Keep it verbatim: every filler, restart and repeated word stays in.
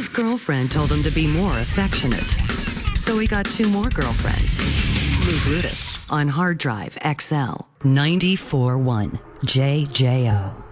girlfriend told him to be more affectionate. So he got two more girlfriends. Lou Brutus on Hard Drive X L ninety-four point one J J O.